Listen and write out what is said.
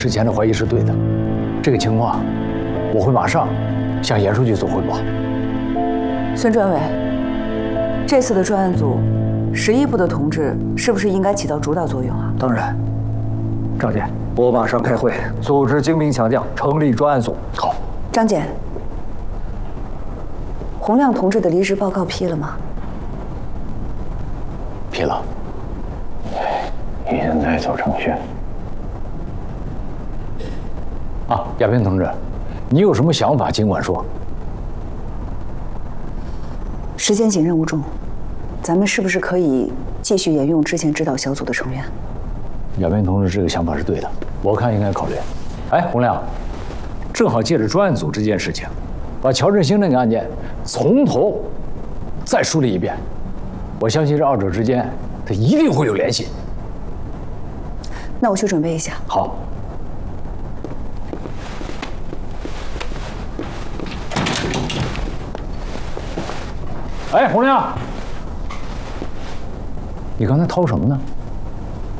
之前的怀疑是对的，这个情况我会马上向严书记做汇报。 孙专委，这次的专案组，11部的同志是不是应该起到主导作用啊？ 当然，张姐，我马上开会，组织精兵强将，成立专案组。 好， 张姐，洪亮同志的离职报告批了吗？ 批了，已经在走程序。啊，亚平同志，你有什么想法尽管说。 时间紧，任务重，咱们是不是可以继续沿用之前指导小组的成员？ 亚平同志这个想法是对的，我看应该考虑。哎，洪亮，正好借着专案组这件事情，把乔振兴那个案件从头再梳理一遍。我相信这二者之间，他一定会有联系。 那我去准备一下。 好。哎，洪亮，你刚才掏什么呢？